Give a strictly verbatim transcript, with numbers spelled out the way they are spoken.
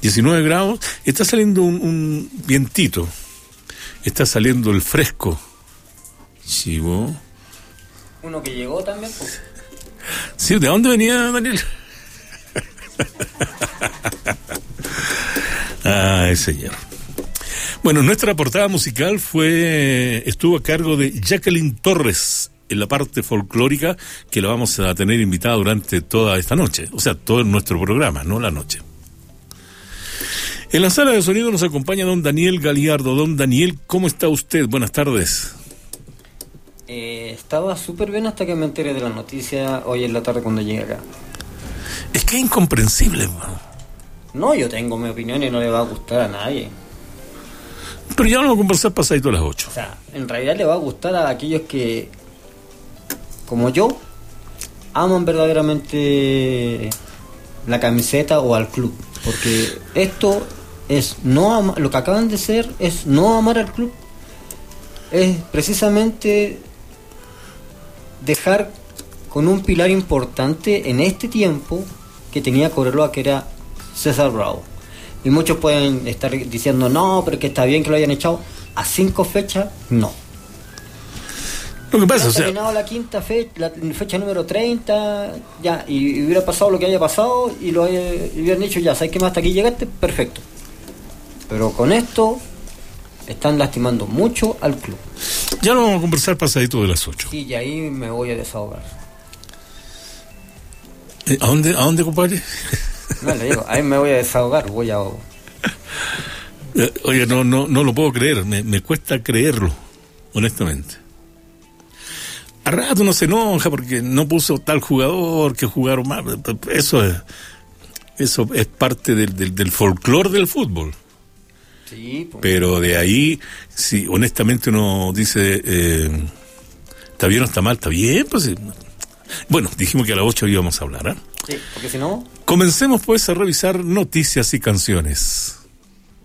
diecinueve grados, está saliendo un, un vientito, está saliendo el fresco. Chivo. Uno que llegó también, pues. Sí, ¿de dónde venía, Daniel? Ay, señor. Bueno, nuestra portada musical fue estuvo a cargo de Jacqueline Torres en la parte folclórica, que la vamos a tener invitada durante toda esta noche, o sea, todo nuestro programa, no la noche. En la sala de sonido nos acompaña don Daniel Galiardo. Don Daniel, ¿cómo está usted? Buenas tardes. Eh, estaba súper bien hasta que me enteré de la noticia hoy en la tarde cuando llegué acá. Es que es incomprensible, man. No, yo tengo mi opinión y no le va a gustar a nadie. Pero ya vamos a conversar pasadito a las ocho. O sea, en realidad le va a gustar a aquellos que, como yo, aman verdaderamente la camiseta o al club. Porque esto es no ama, lo que acaban de ser es no amar al club. Es precisamente dejar con un pilar importante en este tiempo que tenía Cobreloa, que era César Bravo. Y muchos pueden estar diciendo, no, pero que está bien que lo hayan echado. A cinco fechas, no. Lo que pasa, ha o sea, terminado la quinta fecha, la fecha número treinta, ya, y, y hubiera pasado lo que haya pasado, y lo haya- y hubieran dicho, ya, ¿sabes qué más? Hasta aquí llegaste, perfecto. Pero con esto están lastimando mucho al club. ya lo vamos a conversar pasadito de las ocho. Sí, y ahí me voy a desahogar. Eh, ¿A dónde, a dónde, compadre? No, le digo, ahí me voy a desahogar, voy a... Eh, Oye, no, no, no lo puedo creer, me, me cuesta creerlo, honestamente. A rato uno se enoja porque no puso tal jugador, que jugaron más. Eso es, eso es parte del, del, del folclore del fútbol. Sí, pues. Pero de ahí, si honestamente uno dice, eh, ¿está bien o está mal? Está bien, pues. eh. Bueno, dijimos que a las ocho íbamos a hablar, ¿eh? Sí, porque si no... Comencemos pues a revisar noticias y canciones.